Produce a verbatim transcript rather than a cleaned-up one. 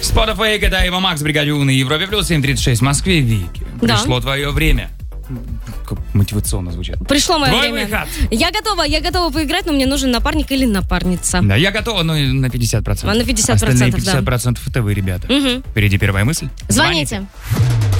Spotify, это Эва Макс, Бригаде У на Европе плюс семь тридцать шесть в Москве. Вики, Да. пришло твое время. Как мотивационно звучит. Пришло мое Твой время. выход. Я готова, я готова поиграть, но мне нужен напарник или напарница. Да, я готова, но на пятьдесят процентов. А на пятьдесят процентов, Остальные пятьдесят да. процентов это вы, ребята. Угу. Впереди первая мысль. Звоните.